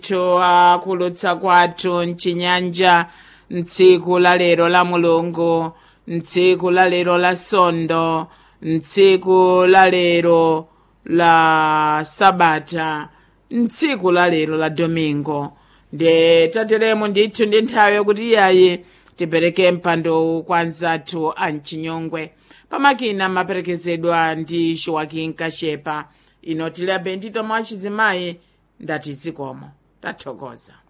kulutsa kwathu mchinyanja ntsiku la lero la mulungu, ntsiku la lero la sondo, ntsiku la lero la sabata, ntsiku la lero la domingo. Nde tateremo ndithu ndi nthawi yokuti iyayi tipereke mpando kwa anzathu a mchinyongwe. Pamakina maperekezedwa ndi Joaquim Kashepa. Ino tilibe ndito mwa chizimayi ndati zikomo tathokoza.